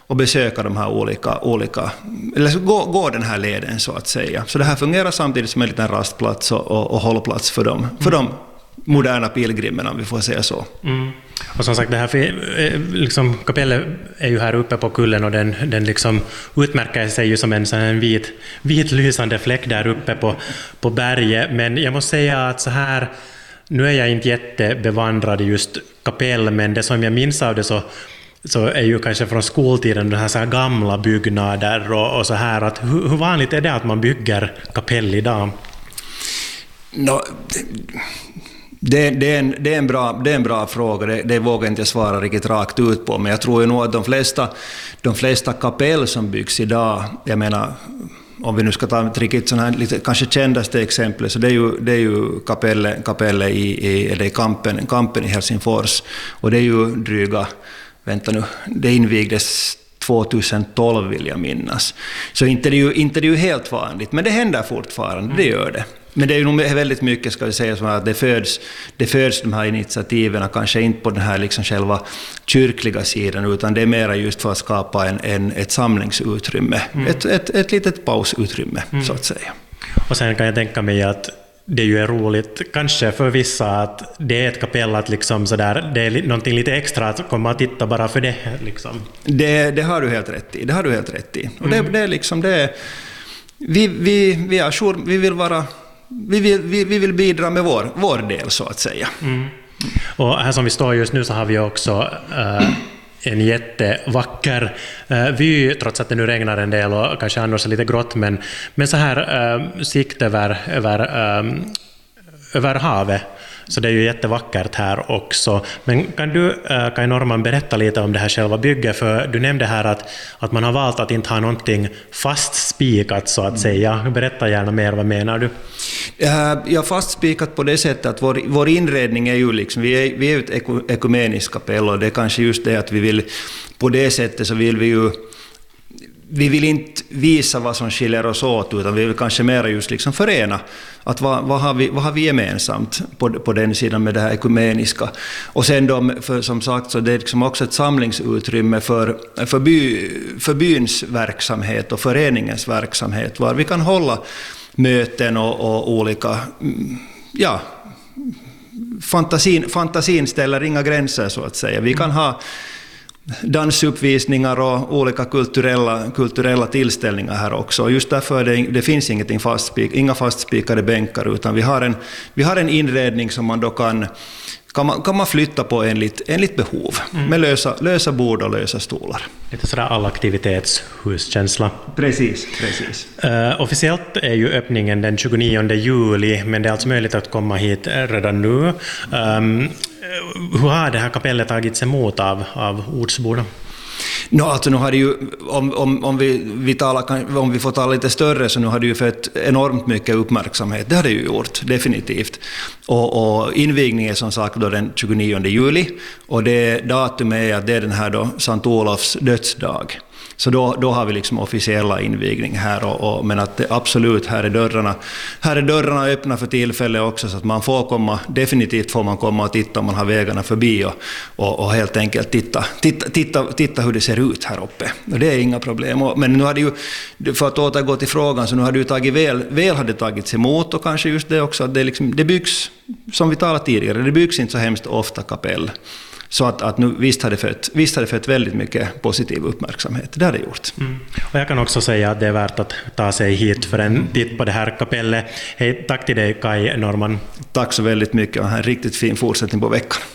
och besöka de här olika eller gå den här leden så att säga. Så det här fungerar samtidigt som en liten rastplats och hållplats för de moderna pilgrimerna, om vi får säga så. Mm. Och som sagt, det här liksom, kapellet är ju här uppe på kullen och den liksom utmärker sig ju som en sån här vit lysande fläck där uppe på berget. Men jag måste säga att så här, nu är jag inte jättebevandrad i just kapell, men det som jag minns av det så är ju kanske från skoltiden den här, så här gamla byggnader och så här, att hur vanligt är det att man bygger kapell idag? Det är en bra fråga, det vågar inte jag svara riktigt rakt ut på, men jag tror ju nog att de flesta kapell som byggs idag, jag menar, om vi nu ska ta ett riktigt sån här lite kanske kändaste exempel, så det är ju kapellet i Kampen i Helsingfors, och det är ju det invigdes 2012 vill jag minnas. Så inte det är ju helt vanligt, men det händer fortfarande, det gör det. Men det är ju nog väldigt mycket, ska vi säga, som att det föds de här initiativen kanske inte på den här liksom själva kyrkliga sidan, utan det är mera just för att skapa ett samlingsutrymme, ett litet pausutrymme så att säga. Och sen kan jag tänka mig att det ju är roligt kanske för vissa att det är ett kapell, att liksom så där, det är någonting lite extra att komma och titta bara för det liksom. Det har du helt rätt i. Och det är liksom det, vi vill bidra med vår del så att säga. Och här som vi står just nu så har vi också en jättevacker vy, trots att det nu regnar en del och kanske annars är lite grått, men så här sikt över havet. Så det är ju jättevackert här också. Men kan du, Kaj Norrman, berätta lite om det här själva bygget? För du nämnde här att man har valt att inte ha någonting fastspikat så att säga. Berätta gärna mer, vad menar du? Jag fastspikat på det sättet att vår inredning är ju liksom, vi är ett ekumeniskt kapell, och det är kanske just det att vi vill, på det sättet så vill vi vill inte visa vad som skiljer oss åt, utan vi vill kanske mer just liksom förena att vad har vi gemensamt på den sidan med det här ekumeniska. Och sen då, som sagt, så det är liksom också ett samlingsutrymme för byns verksamhet och föreningens verksamhet, var vi kan hålla möten och olika, ja, fantasin ställer inga gränser så att säga. Vi kan ha dansuppvisningar och olika kulturella tillställningar här också. Just därför det finns inga fastspikade bänkar, utan vi har en inredning som man då kan man flytta på enligt behov, med lösa bord och lösa stolar. Lite sådär allaktivitetshuskänsla. Precis. Officiellt är ju öppningen den 29 juli, men det är alltså möjligt att komma hit redan nu. Hur har det här kapellet tagits emot av ortsborna? Alltså nu har det ju, om vi får tala lite större, så nu har det ju fått enormt mycket uppmärksamhet. Det har det ju gjort, definitivt. Och invigningen är som sagt då den 29 juli, och det datum är att det är den här då Sankt Olofs dödsdag. Så då har vi liksom officiella invigning här, men att det, absolut, här är dörrarna öppna för tillfälle också, så att man får komma, definitivt får man komma och titta om man har vägarna förbi och helt enkelt titta hur det ser ut här uppe. Och det är inga problem. Men nu hade ju, för att återgå till frågan, så nu hade ju hade tagits emot, och kanske just det också att det byggs, som vi talade tidigare, det byggs inte så hemskt ofta kapell. Så att nu visst har det fått väldigt mycket positiv uppmärksamhet. Det har det gjort. Och jag kan också säga att det är värt att ta sig hit för en titt på det här kapellet. Hej, tack till dig Kaj Norrman. Tack så väldigt mycket, och en riktigt fin fortsättning på veckan.